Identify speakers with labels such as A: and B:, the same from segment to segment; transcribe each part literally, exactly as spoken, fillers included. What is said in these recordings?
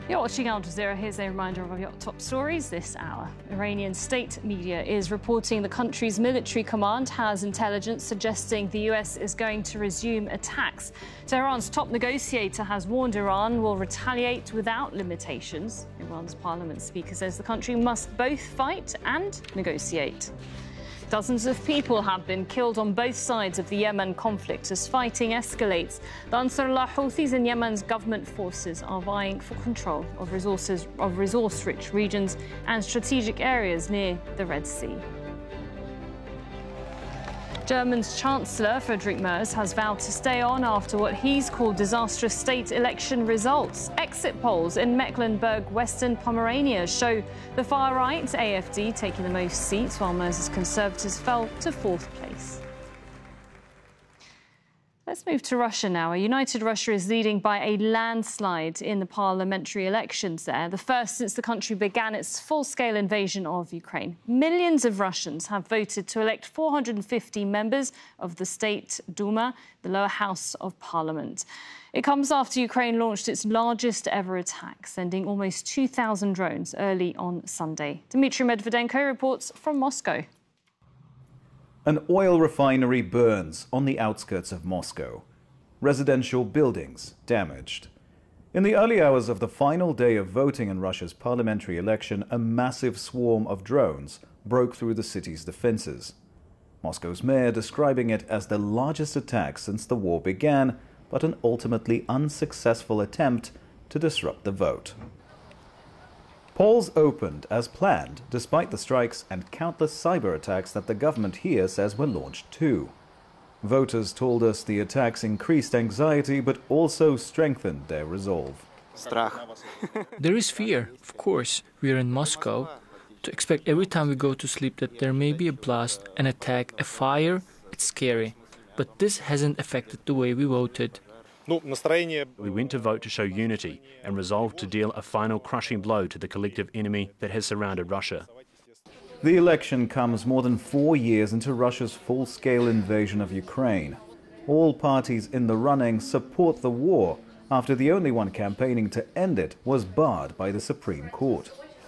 A: You're watching Al Jazeera. Here's a reminder of your top stories this hour. Iranian state media is reporting the country's military command has intelligence suggesting the U S is going to resume attacks. Tehran's top negotiator has warned Iran will retaliate without limitations. Iran's parliament speaker says the country must both fight and negotiate. Dozens of people have been killed on both sides of the Yemen conflict as fighting escalates. The Ansarullah Houthis and Yemen's government forces are vying for control of resources of resource-rich regions and strategic areas near the Red Sea. Germany's Chancellor Friedrich Merz has vowed to stay on after what he's called disastrous state election results. Exit polls in Mecklenburg-Western Pomerania show the far-right A F D taking the most seats, while Merz's Conservatives fell to fourth place. Let's move to Russia now. A united Russia is leading by a landslide in the parliamentary elections there, the first since the country began its full-scale invasion of Ukraine. Millions of Russians have voted to elect four hundred fifty members of the State Duma, the lower house of parliament. It comes after Ukraine launched its largest ever attack, sending almost two thousand drones early on Sunday. Dmitry Medvedenko reports from Moscow.
B: An oil refinery burns on the outskirts of Moscow. Residential buildings damaged. In the early hours of the final day of voting in Russia's parliamentary election, a massive swarm of drones broke through the city's defenses. Moscow's mayor describing it as the largest attack since the war began, but an ultimately unsuccessful attempt to disrupt the vote. Polls opened as planned, despite the strikes and countless cyber attacks that the government here says were launched too. Voters told us the attacks increased anxiety but also strengthened their resolve.
C: There is fear, of course. We are in Moscow. To expect every time we go to sleep that there may be a blast, an attack, a fire, it's scary. But this hasn't affected the way we voted.
D: We went to vote to show unity and resolve to deal a final crushing blow to the collective enemy that has surrounded Russia.
B: The election comes more than four years into Russia's full-scale invasion of Ukraine. All parties in the running support the war, after the only one campaigning to end it was barred by the Supreme Court.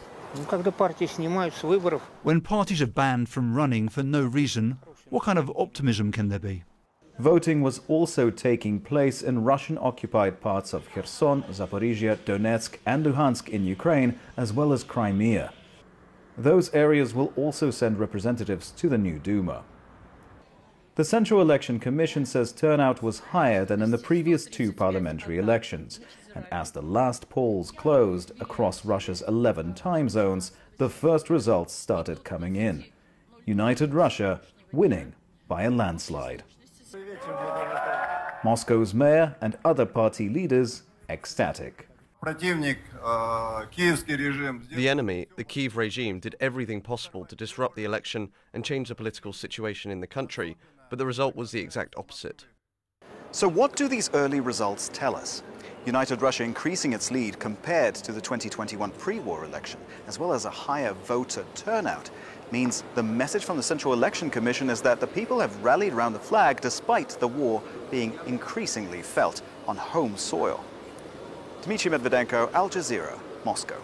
E: When parties are banned from running for no reason, what kind of optimism can there be?
B: Voting was also taking place in Russian-occupied parts of Kherson, Zaporizhia, Donetsk and Luhansk in Ukraine, as well as Crimea. Those areas will also send representatives to the new Duma. The Central Election Commission says turnout was higher than in the previous two parliamentary elections, and as the last polls closed across Russia's eleven time zones, the first results started coming in. United Russia winning by a landslide. Moscow's mayor and other party leaders ecstatic.
F: The enemy, the Kyiv regime, did everything possible to disrupt the election and change the political situation in the country, but the result was the exact opposite.
G: So what do these early results tell us? United Russia increasing its lead compared to the twenty twenty-one pre-war election, as well as a higher voter turnout, means the message from the Central Election Commission is that the people have rallied around the flag despite the war being increasingly felt on home soil. Dmitry Medvedenko, Al Jazeera, Moscow.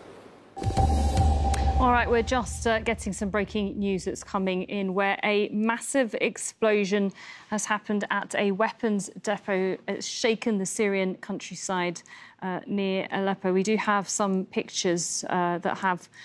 A: All right, we're just uh, getting some breaking news that's coming in where a massive explosion has happened at a weapons depot. It's shaken the Syrian countryside uh, near Aleppo. We do have some pictures uh, that have